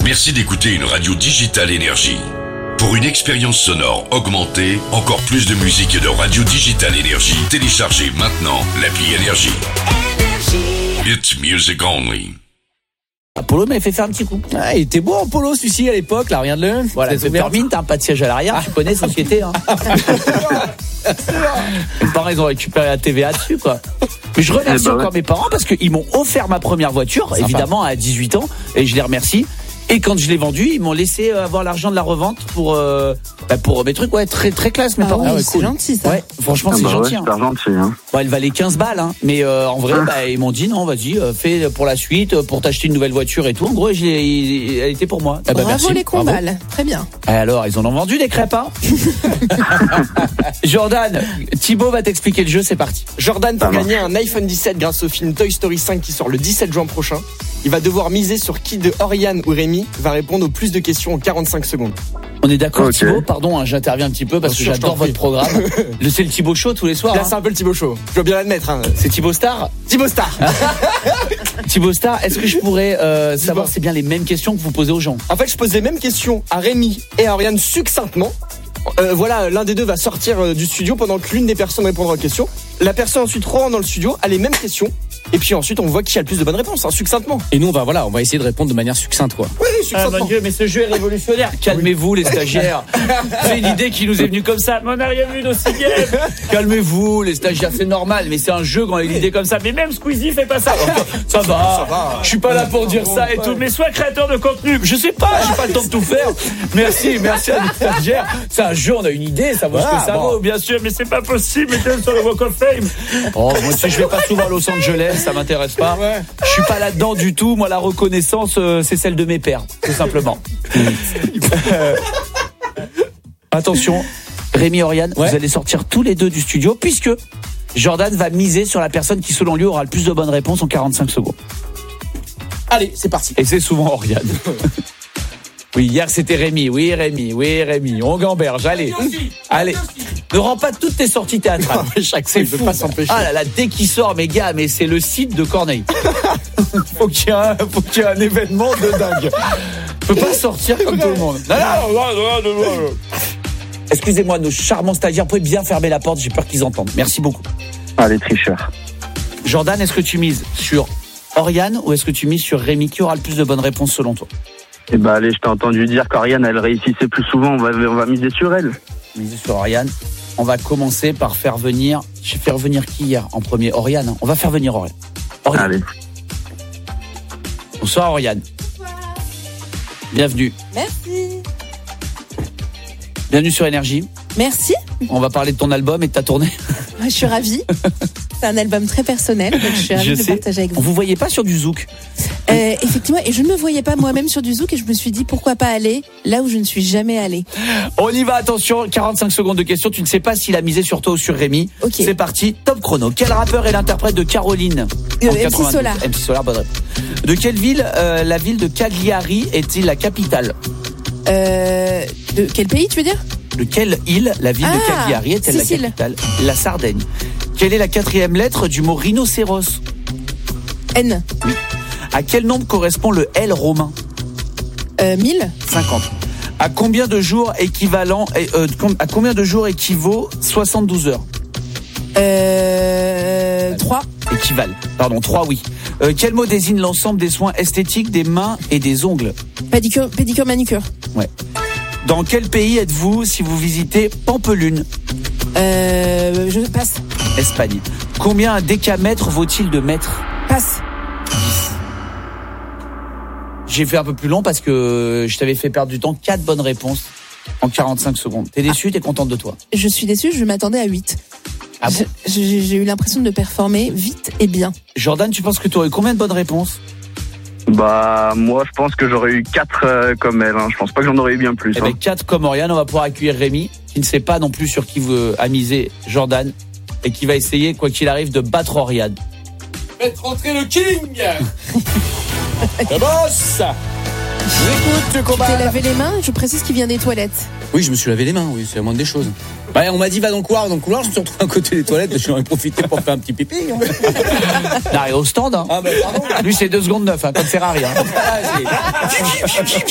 Merci d'écouter une radio Digital Énergie. Pour une expérience sonore augmentée, encore plus de musique et de radio Digital Énergie, téléchargez maintenant l'appli Énergie. It's music only. Apollo m'avait fait faire un petit coup. Ah, il était beau en polo celui-ci à l'époque, là, regarde-le. Voilà, c'est termine, t'as un pas de siège à l'arrière, tu connais société, hein. Mes parents, ils ont récupéré la TVA dessus, quoi. Mais je remercie encore mes parents parce qu'ils m'ont offert ma première voiture, évidemment, à 18 ans, et je les remercie. Et quand je l'ai vendu, ils m'ont laissé avoir l'argent de la revente pour mes trucs, ouais, très très classe, mes parents. Oui, Ouais, c'est gentil ça. Ouais, franchement, c'est gentil. C'est gentil, hein. Ouais, elle valait 15 balles, hein. Mais en vrai, ils m'ont dit non, vas-y, fais pour la suite, pour t'acheter une nouvelle voiture et tout. En gros, elle était pour moi. Bravo merci. les combales, très bien. Alors, ils en ont vendu des crêpes, hein. Jordan, Thibaut va t'expliquer le jeu, c'est parti. Jordan peut gagner un iPhone 17 grâce au film Toy Story 5 qui sort le 17 juin prochain. Il va devoir miser sur qui de Oriane ou Rémi va répondre aux plus de questions en 45 secondes. On est d'accord, Ok. Thibaut? Pardon, hein, j'interviens un petit peu parce que Bien sûr, j'adore je t'en votre programme. C'est le Thibaut Show tous les soirs. Là, Hein. c'est un peu le Thibaut Show. Je dois bien l'admettre. Hein. C'est Thibaut Star. Thibaut Star. Thibaut Star, est-ce que je pourrais savoir si c'est bien les mêmes questions que vous posez aux gens? En fait, je pose les mêmes questions à Rémi et à Oriane succinctement. Voilà, l'un des deux va sortir du studio pendant que l'une des personnes répondra aux questions. La personne ensuite rentre dans le studio, a les mêmes questions. Et puis ensuite, on voit qui a le plus de bonnes réponses, hein, succinctement. Et nous, on va essayer de répondre de manière succincte, quoi. Oui, Ah succinctement. mon Dieu, mais ce jeu est révolutionnaire. Calmez-vous les stagiaires. C'est une idée qui nous est venue comme ça. Mais on n'a rien vu d'aussi bien. Calmez-vous les stagiaires, c'est normal. Mais c'est un jeu quand on a une idée comme ça. Mais même Squeezie fait pas ça. Ça va. Je suis pas là pour dire ça et tout. Mais sois créateur de contenu. Je sais pas, j'ai pas le temps de tout faire. Merci à les stagiaires. C'est un jeu, on a une idée, ça vaut ce que ça vaut, bien sûr. Mais c'est pas possible. Mettez sur le Walk of Fame. Oh, moi aussi, je vais pas souvent à Los Angeles, ça m'intéresse pas. Je suis pas là-dedans du tout. Moi, la reconnaissance, c'est celle de mes pères, tout simplement. Attention, Rémi et Oriane, vous allez sortir tous les deux du studio puisque Jordan va miser sur la personne qui, selon lui, aura le plus de bonnes réponses en 45 secondes. Allez, c'est parti. Et c'est souvent Oriane. Oui, hier c'était Rémi. Oui, Rémi. On gamberge. Allez. Ne rends pas toutes tes sorties théâtrales. C'est fou. pas s'empêcher. Ah là là, dès qu'il sort, mes gars, mais c'est le site de Corneille. faut qu'il y ait un événement de dingue. Faut pas sortir comme tout le monde. Non. Excusez-moi, nos charmants stagiaires, vous pouvez bien fermer la porte, j'ai peur qu'ils entendent. Merci beaucoup. Allez, tricheur. Jordan, est-ce que tu mises sur Oriane ou est-ce que tu mises sur Rémi? Qui aura le plus de bonnes réponses selon toi? Eh ben, allez, je t'ai entendu dire qu'Oriane, elle réussissait plus souvent. On va miser sur elle. Miser sur Oriane. On va commencer par faire venir. J'ai fait revenir qui hier en premier? Oriane. Hein. On va faire venir Oriane. Allez. Bonsoir Oriane. Bienvenue. Merci. Bienvenue sur Énergie. Merci. On va parler de ton album et de ta tournée. Je suis ravie. C'est un album très personnel, donc je suis ravie de partager avec vous. Vous voyez pas sur du zouk? Effectivement, et je ne me voyais pas moi-même sur du zouk et je me suis dit pourquoi pas aller là où je ne suis jamais allée. On y va, attention, 45 secondes de questions. Tu ne sais pas s'il a misé sur toi ou sur Rémi. Ok. C'est parti, top chrono. Quel rappeur est l'interprète de Caroline en MC 92? Solar. MC Solar, bonne réponse. De quelle ville la ville de Cagliari est-il la capitale? De quel pays tu veux dire? De quelle île la ville de Cagliari est-elle la Sicile. capitale? La Sardaigne. Quelle est la 4e lettre du mot rhinocéros? N. Oui. À quel nombre correspond le L romain? 1000. 50. À combien de jours à combien de jours équivaut 72 heures? 3. Équivalent. Pardon, 3 oui. Quel mot désigne l'ensemble des soins esthétiques des mains et des ongles? Pédicure, manucure. Ouais. Dans quel pays êtes-vous si vous visitez Pampelune? Je passe. Espagne. Combien un décamètre vaut-il de mètres? Passe. J'ai fait un peu plus long parce que je t'avais fait perdre du temps. 4 bonnes réponses en 45 secondes. T'es déçu, t'es contente de toi? Je suis déçue, je m'attendais à 8. Ah bon? J'ai eu l'impression de performer vite et bien. Jordan, tu penses que tu aurais combien de bonnes réponses? Bah, moi, je pense que j'aurais eu 4 comme elle. Hein. Je pense pas que j'en aurais eu bien plus. Eh ben, 4 comme Oriane. On va pouvoir accueillir Rémi, qui ne sait pas non plus sur qui veut miser Jordan et qui va essayer, quoi qu'il arrive, de battre Oriane. Faites rentrer le King. Le boss. Écoute, Tu t'es lavé les mains, je précise qu'il vient des toilettes. Oui, je me suis lavé les mains, oui, c'est la moindre des choses. Bah, on m'a dit va dans le couloir, je me suis retrouvé à côté des toilettes, je ai profité pour faire un petit pipi. Hein. Là, et au stand, hein. Ah bah pardon. Lui, c'est 2 secondes 9, hein, comme Ferrari. Hein. Ah,